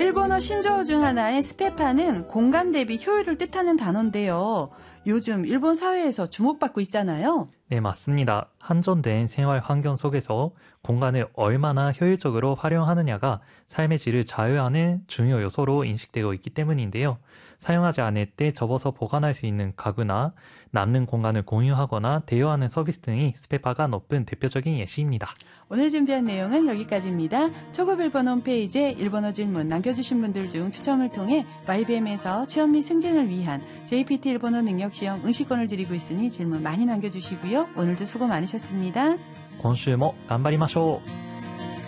일본어 신조어 중 하나의 스페파는 공간 대비 효율을 뜻하는 단어인데요. 요즘 일본 사회에서 주목받고 있잖아요. 네, 맞습니다. 한정된 생활 환경 속에서 공간을 얼마나 효율적으로 활용하느냐가 삶의 질을 좌우하는 중요 요소로 인식되고 있기 때문인데요. 사용하지 않을 때 접어서 보관할 수 있는 가구나 남는 공간을 공유하거나 대여하는 서비스 등이 스페파가 높은 대표적인 예시입니다. 오늘 준비한 내용은 여기까지입니다. 초급 일본어 홈페이지에 일본어 질문 남겨주신 분들 중 추첨을 통해 YBM에서 취업 및 승진을 위한 JPT 일본어 능력시험 응시권을 드리고 있으니 질문 많이 남겨주시고요. 오늘도 수고 많으셨습니다. 今週も頑張りましょう。